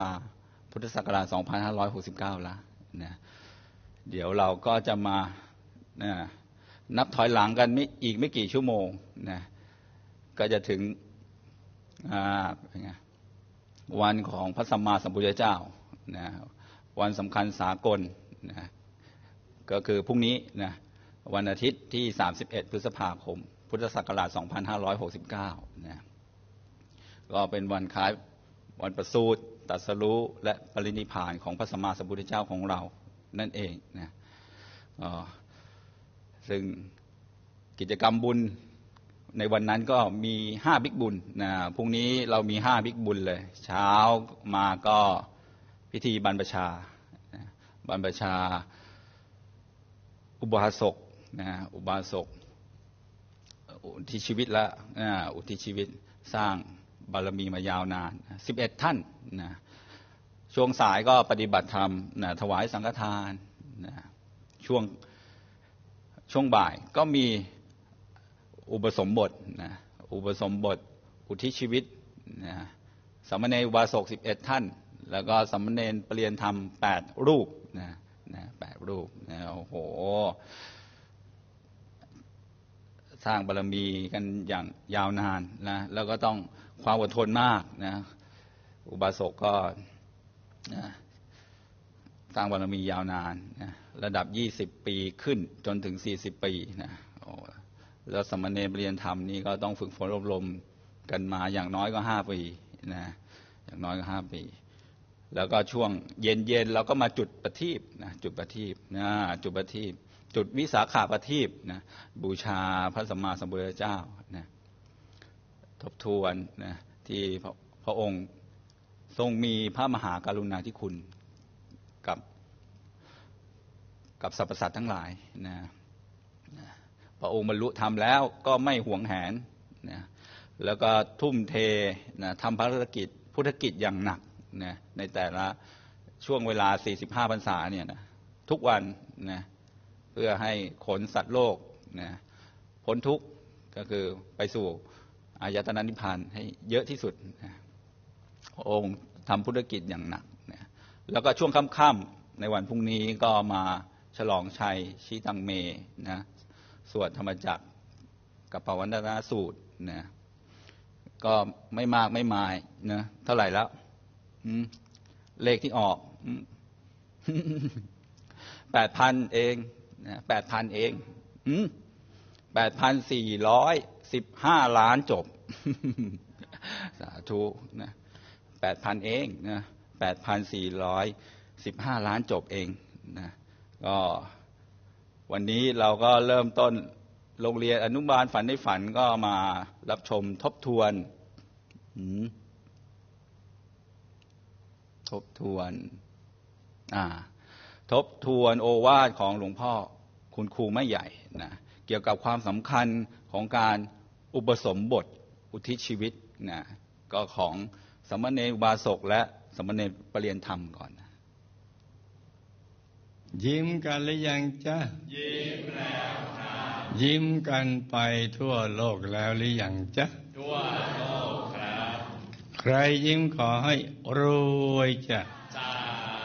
พุทธศักราช 2569 แล้วนะเดี๋ยวเราก็จะมานับถอยหลังกันอีกไม่กี่ชั่วโมงนะก็จะถึงวันของพระสัมมาสัมพุทธเจ้านะวันสำคัญสากลนะก็คือพรุ่งนี้นะวันอาทิตย์ที่ 31 พฤษภาคม พุทธศักราช 2569 นะก็เป็นวันคล้ายวันประสูติตรัสรู้และปรินิพพานของพระสัมมาสัมพุทธเจ้าของเรานั่นเองนะซึ่งกิจกรรมบุญในวันนั้นก็มี5บิ๊กบุญนะพรุ่งนี้เรามี5บิ๊กบุญเลยเช้ามาก็พิธีบรรพชาบรรพชาอุบาสกนะอุบาสกอุทิศชีวิตและอุทิศชีวิตสร้างบารมีมายาวนาน11ท่านนะช่วงสายก็ปฏิบัติธรรมนะถวายสังฆทานนะช่วงบ่ายก็มีอุปสมบทนะอุปสมบทอุทิศชีวิตนะสามเณรอุบาสก11ท่านแล้วก็สามเณรเปลี่ยนธรรม8รูปนะ8รูปนะโอ้โหสร้างบารมีกันอย่างยาวนานนะแล้วก็ต้องความอดทนมากนะอุบาสกก็นะสร้างบารมียาวนานนะระดับ20 ปีขึ้นจนถึง40 ปีนะแล้วสามเณรเรียนธรรมนี่ก็ต้องฝึกฝนอบรมกันมาอย่างน้อยก็5 ปีนะอย่างน้อยก็5 ปีแล้วก็ช่วงเย็นๆเราก็มาจุดประทีปนะจุดประทีปนะจุดประทีปจุดวิสาขาประทีปนะบูชาพระสัมมาสัมพุทธเจ้านะทบทวนนะที่พระองค์ทรงมีพระมหากรุณาธิคุณกับสรรพสัตว์ทั้งหลายนะพระองค์บรรลุธรรมแล้วก็ไม่หวงแหนนะแล้วก็ทุ่มเทนะทำภารกิจพุทธกิจอย่างหนักนะในแต่ละช่วงเวลา45 พรรษาเนี่ยนะทุกวันนะเพื่อให้ขนสัตว์โลกนะพ้นทุกข์ก็คือไปสู่อายตนะนิพพานให้เยอะที่สุดนะพระองค์ทำพุทธกิจอย่างหนักนะแล้วก็ช่วงค่ำๆในวันพรุ่งนี้ก็มาฉลองชัยชีตังเมนะสวดธรรมจักรกับปวัณณสูตรนะก็ไม่มากไม่มายนะเท่าไหร่แล้วเลขที่ออก8,000 เองนะ8,000 เอง8,415 ล้านจบสาธุนะ8,000 เองนะ8,415 ล้านจบเองนะก็วันนี้เราก็เริ่มต้นโรงเรียนอนุบาลฝันในฝันก็มารับชมทบทวนทบทวนโอวาทของหลวงพ่อคุณครูไม่ใหญ่นะเกี่ยวกับความสำคัญของการอุปสมบทอุทิศชีวิตนะก็ของสามเณรอุบาสกและสามเณรปเรียนธรรมก่อนยิ้มกันหรือยังจ๊ะยิ้มแล้วครับยิ้มกันไปทั่วโลกแล้วหรือยังจ๊ะทั่วโลกครับใครยิ้มขอให้รวยจ้ะ